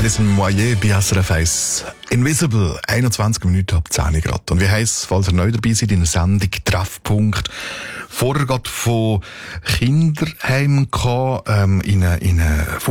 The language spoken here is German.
Alison Moyer bei SRF 1. Invisible, 21 Minuten ab 10 Grad. Und wie heisst, falls ihr neu dabei seid, in der Sendung Treffpunkt. Vorher gerade von Kinderheim in eine